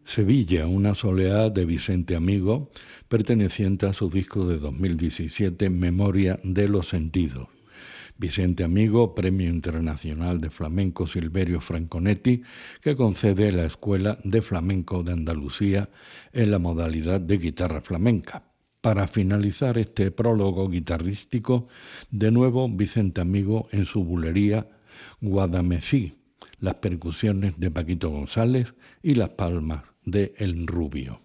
Sevilla, una soleá de Vicente Amigo, perteneciente a su disco de 2017, Memoria de los Sentidos. Vicente Amigo, Premio Internacional de Flamenco Silverio Franconetti, que concede la Escuela de Flamenco de Andalucía en la modalidad de guitarra flamenca. Para finalizar este prólogo guitarrístico, de nuevo Vicente Amigo en su bulería Guadamecí, las percusiones de Paquito González y las palmas de El Rubio.